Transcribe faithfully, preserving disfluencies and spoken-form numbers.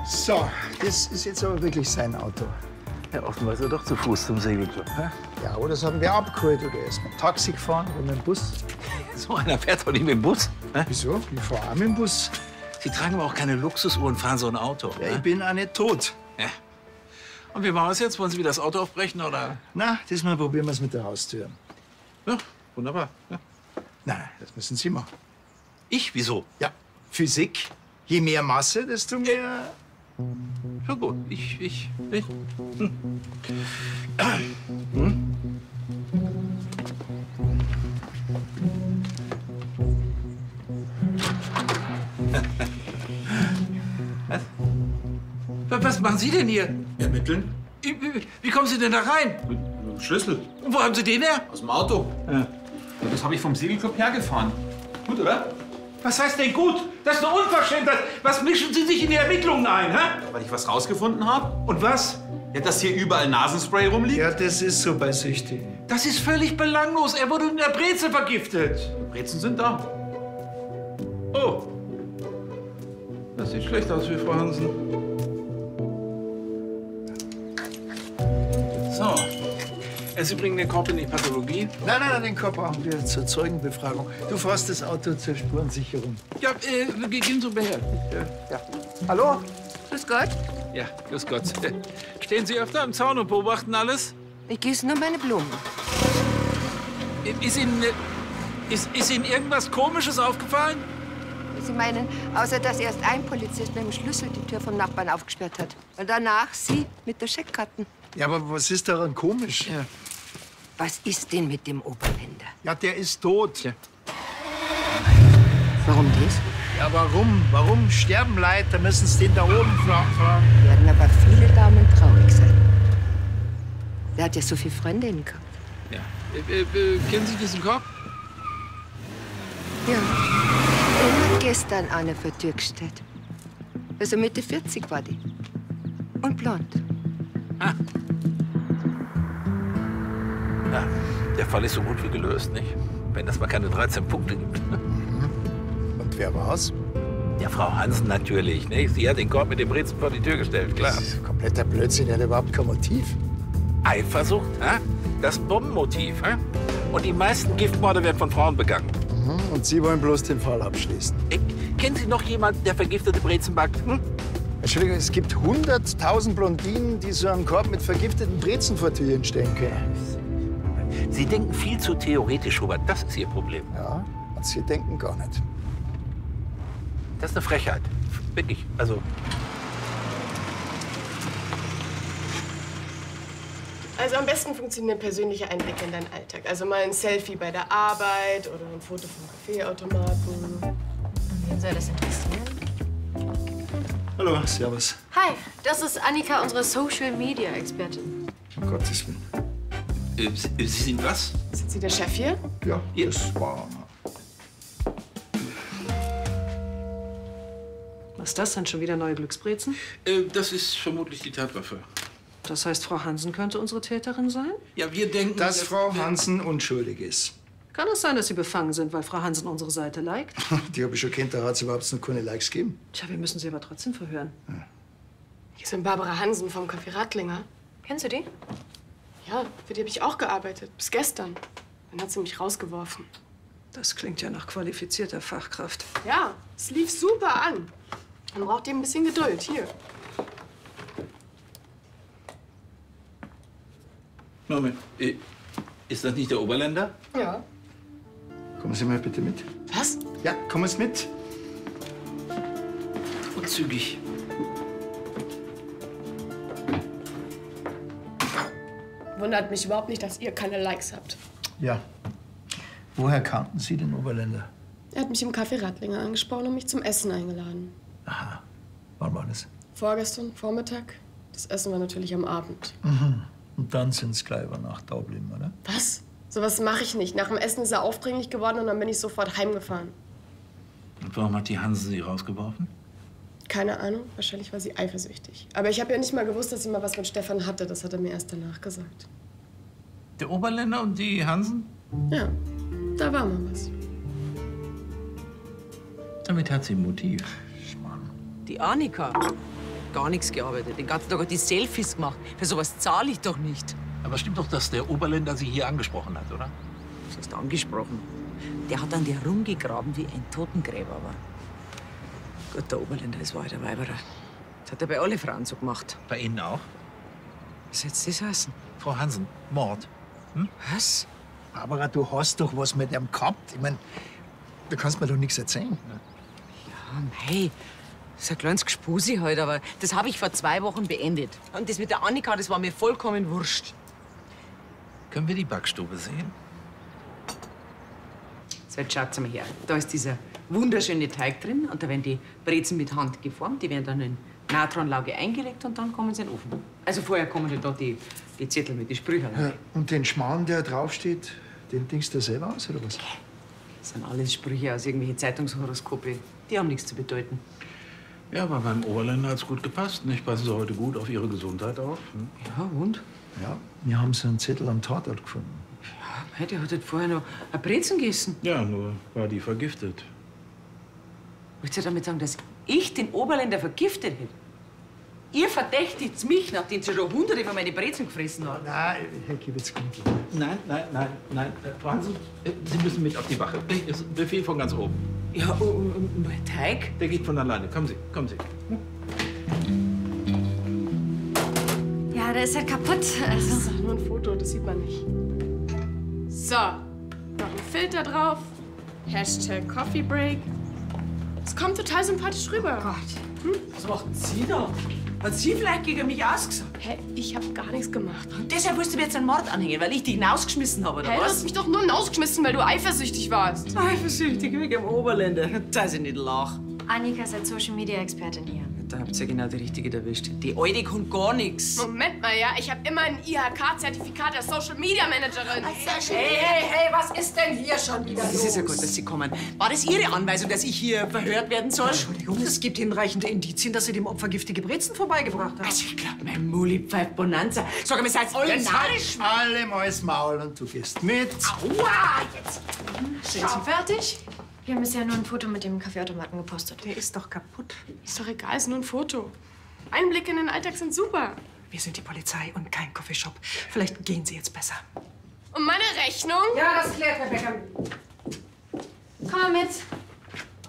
So, das ist jetzt aber wirklich sein Auto. Ja, offenbar ist er doch zu Fuß zum Segelclub. Hä? Ja, oder das haben wir abgeholt. Oder er ist mit dem Taxi gefahren oder mit dem Bus. So einer fährt doch nicht mit dem Bus. Hä? Wieso? Ich fahre auch mit dem Bus. Sie tragen aber auch keine Luxusuhren, fahren so ein Auto. Ja, hä? ich bin auch nicht tot. Ja. Und wie machen wir es jetzt? Wollen Sie wieder das Auto aufbrechen, oder? Na, diesmal probieren wir es mit der Haustür. Ja, wunderbar. Ja. Nein, das müssen Sie machen. Ich? Wieso? Ja, Physik. Je mehr Masse, desto mehr... Ja gut, ich, ich, ich. Hm. Hm? Was? Was machen Sie denn hier? Ermitteln? Wie, wie, wie kommen Sie denn da rein? Mit dem Schlüssel. Und wo haben Sie den her? Aus dem Auto. Ja. Das habe ich vom Segelclub hergefahren. Gut, oder? Was heißt denn gut? Das ist eine Unverschämtheit. Was mischen Sie sich in die Ermittlungen ein, hä? Weil ich was rausgefunden habe. Und was? Ja, dass hier überall Nasenspray rumliegt. Ja, das ist so bei Süchtigen. Das ist völlig belanglos. Er wurde in der Brezel vergiftet. Brezen sind da. Oh. Das sieht schlecht aus für Frau Hansen. So. Sie bringen den Korb in die Pathologie. Nein, nein, nein, den Korb brauchen wir zur Zeugenbefragung. Du fährst das Auto zur Spurensicherung. Ja, äh, gehen Sie mal her. Ja. Ja. Hallo? Grüß Gott. Ja, grüß Gott. Stehen Sie öfter am Zaun und beobachten alles? Ich gieße nur meine Blumen. Ist Ihnen, ist, ist Ihnen irgendwas Komisches aufgefallen? Sie meinen, außer dass erst ein Polizist mit dem Schlüssel die Tür vom Nachbarn aufgesperrt hat. Und danach Sie mit der Scheckkarten. Ja, aber was ist daran komisch? Ja. Was ist denn mit dem Oberländer? Ja, der ist tot. Ja. Warum das? Ja, warum? Warum sterben Leute? Da müssen Sie den da oben fra fragen. Werden aber viele Damen traurig sein. Der hat ja so viele Freundinnen gehabt. Ja. Äh, äh, kennen Sie diesen Korb? Ja. Den hat gestern eine vor die Tür gestellt. Also Mitte vierzig war die. Und blond. Ah. Ja, der Fall ist so gut wie gelöst, nicht? Wenn das mal keine dreizehn Punkte gibt. Und wer war's? Ja, Frau Hansen natürlich, nicht? Sie hat den Korb mit dem Brezen vor die Tür gestellt, klar. Das ist kompletter Blödsinn, der hat überhaupt kein Motiv. Eifersucht, hä? Das Bombenmotiv, hä? Und die meisten Giftmorde werden von Frauen begangen. Mhm. Und Sie wollen bloß den Fall abschließen. Äh, kennen Sie noch jemanden, der vergiftete Brezen backt? Hm? Entschuldigung, es gibt hunderttausend Blondinen, die so einen Korb mit vergifteten Brezen vor Türen stellen können. Sie denken viel zu theoretisch, Hubert. Das ist Ihr Problem. Ja, und Sie denken gar nicht. Das ist eine Frechheit. Wirklich. Also. Also am besten funktionieren persönliche Einblicke in deinen Alltag. Also mal ein Selfie bei der Arbeit oder ein Foto vom Kaffeeautomaten. Wen soll das interessieren? Hallo, servus. Hi, das ist Annika, unsere Social-Media-Expertin. Um Gottes Willen. Äh, Sie sind was? Sind Sie der Chef hier? Ja, das war... Was ist das denn? Schon wieder neue Glücksbrezen? Äh, das ist vermutlich die Tatwaffe. Das heißt, Frau Hansen könnte unsere Täterin sein? Ja, wir denken, Dass Frau Hansen unschuldig ist. Kann es sein, dass Sie befangen sind, weil Frau Hansen unsere Seite liked? Die habe ich schon kennt, da hat es überhaupt noch keine Likes gegeben. Tja, wir müssen sie aber trotzdem verhören. Hier sind Barbara Hansen vom Café Rattlinger. Kennst du die? Ja, für die habe ich auch gearbeitet. Bis gestern. Dann hat sie mich rausgeworfen. Das klingt ja nach qualifizierter Fachkraft. Ja, es lief super an. Man braucht eben ein bisschen Geduld. Hier. Moment, äh, ist das nicht der Oberländer? Ja. Kommen Sie mal bitte mit. Was? Ja, kommen Sie mit. Und zügig. Wundert mich überhaupt nicht, dass ihr keine Likes habt. Ja. Woher kannten Sie den Oberländer? Er hat mich im Café Rattlinger angesprochen und mich zum Essen eingeladen. Aha. Wann war das? Vorgestern, Vormittag. Das Essen war natürlich am Abend. Mhm. Und dann sind Sie gleich über Nacht da geblieben, oder? Was? Sowas mache ich nicht. Nach dem Essen ist er aufdringlich geworden und dann bin ich sofort heimgefahren. Und warum hat die Hansen Sie rausgeworfen? Keine Ahnung. Wahrscheinlich war sie eifersüchtig. Aber ich habe ja nicht mal gewusst, dass sie mal was mit Stefan hatte. Das hat er mir erst danach gesagt. Der Oberländer und die Hansen? Ja, da war mal was. Damit hat sie ein Motiv. Die Annika. gar nichts gearbeitet. Den ganzen Tag hat die Selfies gemacht. Für sowas zahle ich doch nicht. Aber stimmt doch, dass der Oberländer Sie hier angesprochen hat, oder? Was hast du angesprochen? Der hat an dir rumgegraben wie ein Totengräber. Aber Gott, der Oberländer, das war halt ein Weiberer. Das hat er bei allen Frauen so gemacht. Bei Ihnen auch? Was hättest du das heißen? Frau Hansen, Mord. Hm? Was? Barbara, du hast doch was mit ihm gehabt. Ich mein, du kannst mir doch nichts erzählen. Ja, mei. Das ist ein kleines Gespusi halt, aber das habe ich vor zwei Wochen beendet. Und das mit der Annika, das war mir vollkommen wurscht. Können wir die Backstube sehen? So, jetzt schaut's mal her. Da ist dieser wunderschöne Teig drin und da werden die Brezen mit Hand geformt. Die werden dann in Natronlauge eingelegt und dann kommen sie in den Ofen. Also vorher kommen dann da die, die Zettel mit den Sprüchen. Ja, und den Schmarrn, der draufsteht, den denkst du selber aus, oder was? Das sind alles Sprüche aus irgendwelchen Zeitungshoroskope. Die haben nichts zu bedeuten. Ja, aber beim Oberländer hat's gut gepasst. Nicht? Passen Sie heute gut auf Ihre Gesundheit auf? Hm? Ja, und? Ja, wir haben so einen Zettel am Tatort gefunden. Ja, mei, der hat halt vorher noch ein Brezen gegessen. Ja, nur war die vergiftet. Willst du damit sagen, dass ich den Oberländer vergiftet hätte? Ihr verdächtigt mich, nachdem sie schon hunderte von meine Brezen gefressen hat. Nein, Herr Kiewitz, kommt. Nein, nein, nein, nein. Äh, Frau Hansen, äh, Sie müssen mit auf die Wache. Das ist ein Befehl von ganz oben. Ja, und, und, und der Teig? Der geht von alleine. Kommen Sie, kommen Sie. Ja, der ist halt kaputt. Das Also. ist doch nur ein Foto, das sieht man nicht. So, noch ein Filter drauf. Hashtag Coffee Break. Es kommt total sympathisch rüber. Gott. Was macht sie da? Hat sie vielleicht gegen mich ausgesagt? Hä, ich hab gar nichts gemacht. Und deshalb willst du mir jetzt einen Mord anhängen, weil ich dich hinausgeschmissen habe, oder Hä, du was? hast mich doch nur hinausgeschmissen, weil du eifersüchtig warst. Eifersüchtig wegen dem Oberländer. Dass ich nicht lach. Annika ist als Social Media Expertin hier. Da habt ihr ja genau die Richtige erwischt. Die Alte kann gar nichts. Moment mal, ja, ich habe immer ein I H K-Zertifikat als Social Media Managerin. Hey, hey, hey, was ist denn hier schon wieder los? Es ist ja gut, dass Sie kommen. War das Ihre Anweisung, dass ich hier verhört werden soll? Entschuldigung, es gibt hinreichende Indizien, dass Sie dem Opfer giftige Brezen vorbeigebracht haben. Also, ich glaube, mein Muli pfeift Bonanza. Sag mal, seid ihr Jetzt narrisch? halt alle mal das Maul und du gehst mit. Aua, jetzt. Sind Sie fertig? Wir haben bisher nur ein Foto mit dem Kaffeeautomaten gepostet. Der ist doch kaputt. Ist doch egal, ist nur ein Foto. Einblicke in den Alltag sind super. Wir sind die Polizei und kein Coffeeshop. Vielleicht gehen Sie jetzt besser. Und meine Rechnung? Ja, das klärt Rebecca. Komm mal mit.